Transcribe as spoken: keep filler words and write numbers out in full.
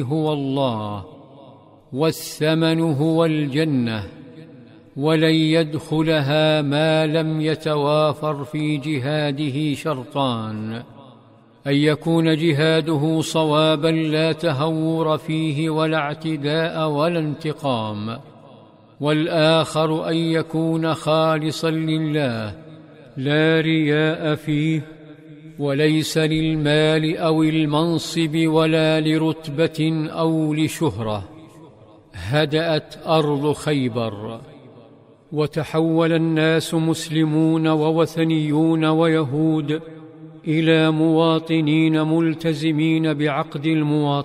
هو الله، والثمن هو الجنة، ولن يدخلها ما لم يتوافر في جهاده شرطان: أن يكون جهاده صوابا لا تهور فيه ولا اعتداء ولا انتقام، والآخر أن يكون خالصا لله لا رياء فيه، وليس للمال أو المنصب ولا لرتبة أو لشهرة. هدأت أرض خيبر، وتحول الناس مسلمون ووثنيون ويهود إلى مواطنين ملتزمين بعقد المواطنة